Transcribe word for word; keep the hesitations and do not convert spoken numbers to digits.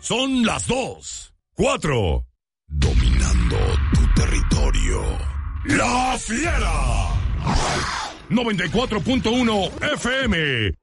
Son las dos. Cuatro. Dominando tu territorio. La Fiera. noventa y cuatro punto uno F M.